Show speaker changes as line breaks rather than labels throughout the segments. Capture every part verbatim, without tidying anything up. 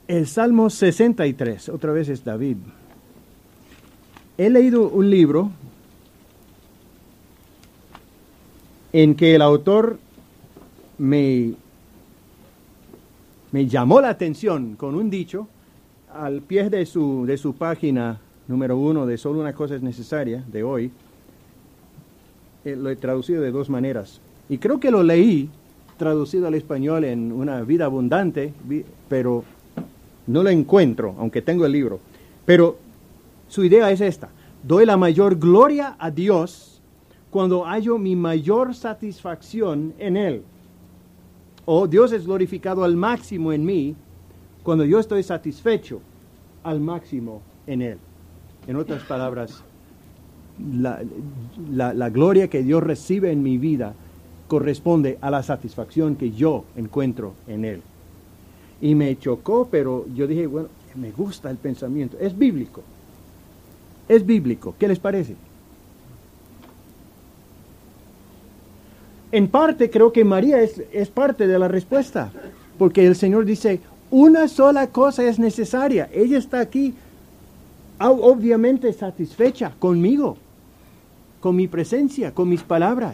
El Salmo sesenta y tres, otra vez es David. He leído un libro en que el autor me, me llamó la atención con un dicho al pie de su, de su página número uno de Solo una cosa es necesaria, de hoy. Eh, lo he traducido de dos maneras. Y creo que lo leí traducido al español en Una vida abundante, pero no lo encuentro, aunque tengo el libro. Pero su idea es esta: doy la mayor gloria a Dios cuando hallo mi mayor satisfacción en Él. O Dios es glorificado al máximo en mí cuando yo estoy satisfecho al máximo en Él. En otras palabras, la, la, la gloria que Dios recibe en mi vida corresponde a la satisfacción que yo encuentro en Él. Y me chocó, pero yo dije, bueno, me gusta el pensamiento. Es bíblico. Es bíblico. ¿Qué les parece? En parte creo que María es, es parte de la respuesta, porque el Señor dice, una sola cosa es necesaria. Ella está aquí obviamente satisfecha conmigo, con mi presencia, con mis palabras.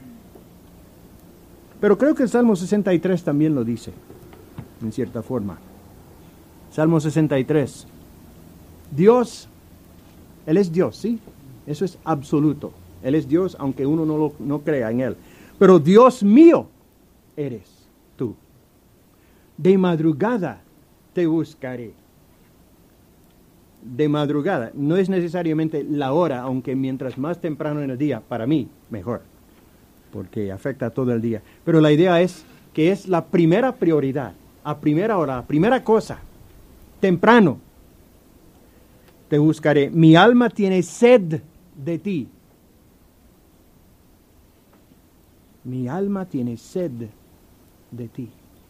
Pero creo que el Salmo sesenta y tres también lo dice, en cierta forma. Salmo sesenta y tres. Dios, Él es Dios, ¿sí? Eso es absoluto. Él es Dios, aunque uno no, lo, no crea en Él. Pero Dios mío eres tú. De madrugada te buscaré. De madrugada. No es necesariamente la hora, aunque mientras más temprano en el día, para mí, mejor, porque afecta todo el día. Pero la idea es que es la primera prioridad, a primera hora, a primera cosa, temprano. Te buscaré. Mi alma tiene sed de ti. Mi alma tiene sed de ti.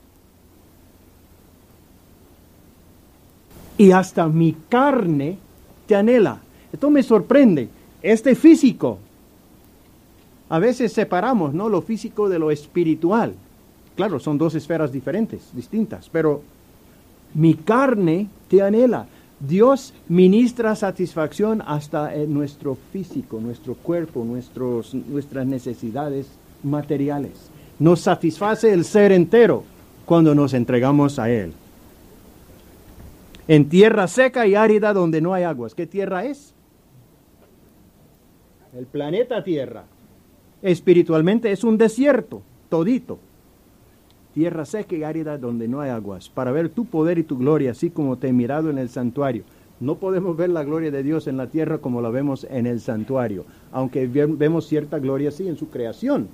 Y hasta mi carne te anhela. Esto me sorprende. Este físico. A veces separamos, ¿no?, lo físico de lo espiritual. Claro, son dos esferas diferentes, distintas. Pero mi carne te anhela. Dios ministra satisfacción hasta en nuestro físico, nuestro cuerpo, nuestros, nuestras necesidades materiales. Nos satisface el ser entero cuando nos entregamos a Él. En tierra seca y árida donde no hay aguas. ¿Qué tierra es? El planeta Tierra. Espiritualmente es un desierto, todito. Tierra seca y árida donde no hay aguas, para ver tu poder y tu gloria, así como te he mirado en el santuario. No podemos ver la gloria de Dios en la tierra como la vemos en el santuario, aunque vemos cierta gloria sí en su creación.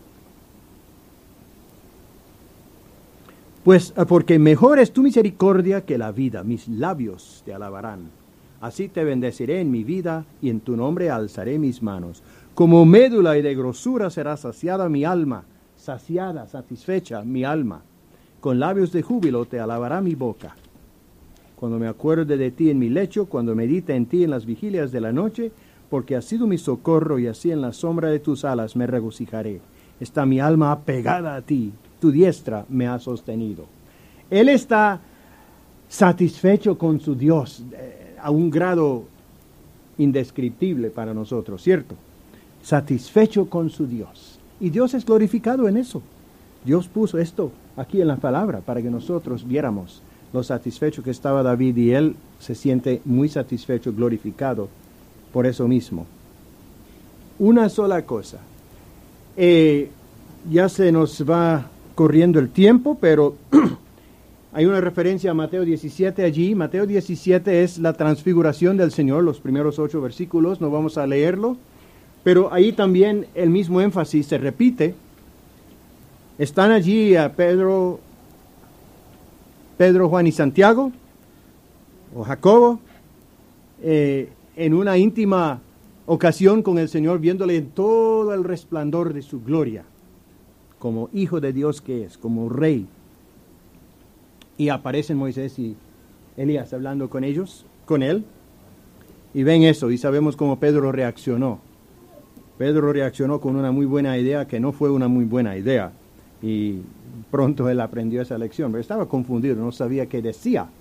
Pues porque mejor es tu misericordia que la vida, mis labios te alabarán. Así te bendeciré en mi vida y en tu nombre alzaré mis manos. Como médula y de grosura será saciada mi alma, saciada, satisfecha mi alma. Con labios de júbilo te alabará mi boca. Cuando me acuerde de ti en mi lecho, cuando medite en ti en las vigilias de la noche, porque has sido mi socorro y así en la sombra de tus alas me regocijaré. Está mi alma apegada a ti, tu diestra me ha sostenido. Él está satisfecho con su Dios eh, a un grado indescriptible para nosotros, ¿cierto? Satisfecho con su Dios. Y Dios es glorificado en eso. Dios puso esto aquí en la palabra para que nosotros viéramos lo satisfecho que estaba David, y él se siente muy satisfecho, glorificado por eso mismo. Una sola cosa. Eh, ya se nos va corriendo el tiempo, pero hay una referencia a Mateo diecisiete allí. Mateo diecisiete es la transfiguración del Señor, los primeros ocho versículos, no vamos a leerlo, pero ahí también el mismo énfasis se repite. Están allí a Pedro, Pedro, Juan y Santiago, o Jacobo, eh, en una íntima ocasión con el Señor, viéndole en todo el resplandor de su gloria, como hijo de Dios que es, como rey. Y aparecen Moisés y Elías hablando con ellos, con él, y ven eso, y sabemos cómo Pedro reaccionó. Pedro reaccionó con una muy buena idea que no fue una muy buena idea, y pronto él aprendió esa lección, pero estaba confundido, no sabía qué decía.